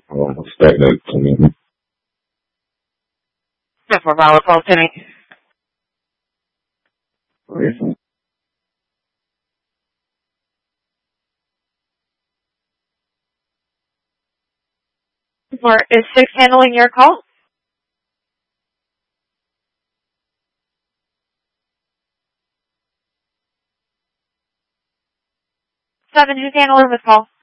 Stagnant to me. 4 Bravo 12 Penny. Is 6 handling your call? 7, who's handling this call?